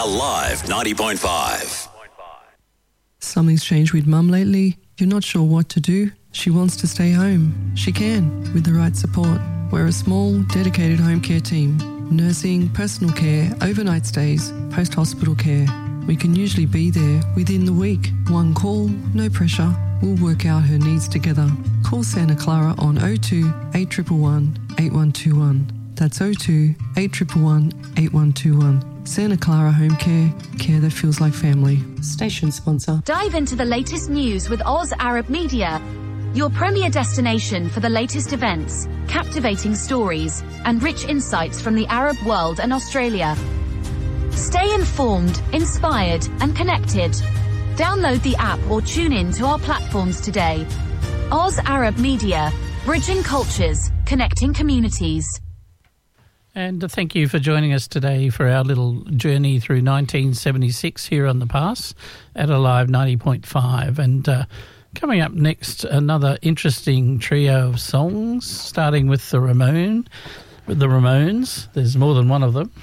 Alive 90.5. Something's changed with Mum lately. You're not sure what to do? She wants to stay home. She can, with the right support. We're a small, dedicated home care team. Nursing, personal care, overnight stays, post-hospital care. We can usually be there within the week. One call, no pressure. We'll work out her needs together. Call Santa Clara on 02 8111 8121. That's 02 8111 8121. Santa Clara Home Care, care that feels like family. Station sponsor. Dive into the latest news with Oz Arab Media, your premier destination for the latest events, captivating stories, and rich insights from the Arab world and Australia. Stay informed, inspired, and connected. Download the app or tune in to our platforms today. Oz Arab Media, bridging cultures, connecting communities. And thank you for joining us today for our little journey through 1976 here on The Pass at Alive 90.5. And coming up next, another interesting trio of songs, starting with the Ramones. There's more than one of them.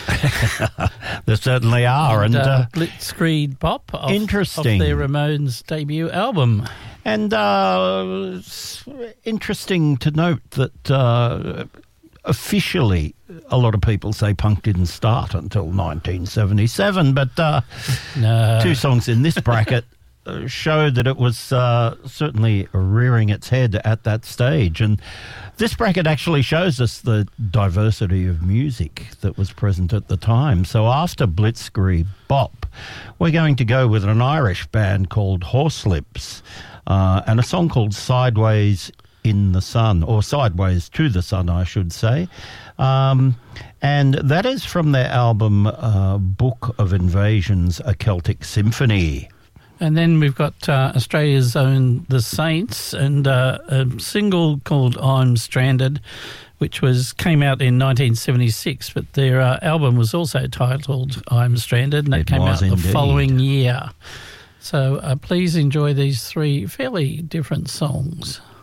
There certainly are. And Blitzkrieg Bop of interesting. Of their Ramones debut album. And it's interesting to note that officially, a lot of people say punk didn't start until 1977, but no. Two songs in this bracket show that it was certainly rearing its head at that stage. And this bracket actually shows us the diversity of music that was present at the time. So after Blitzkrieg Bop, we're going to go with an Irish band called Horselips and a song called Sideways in the Sun, or Sideways to the Sun, I should say. And that is from their album Book of Invasions, A Celtic Symphony. And then we've got Australia's own The Saints and a single called I'm Stranded, which came out in 1976, but their album was also titled I'm Stranded, and that came out the following year. So please enjoy these three fairly different songs.